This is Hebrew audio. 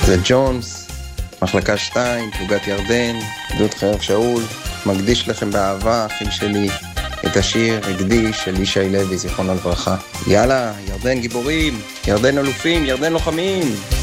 זה ג'ונס, מחלקה 2, פלוגת ירדן, גדוד חרב שאול, מקדיש לכם באהבה, אחים שלי, את השיר הקדיש של ישי לוי, זיכרונו לברכה. יאללה, ירדן גיבורים, ירדן אלופים, ירדן לוחמים.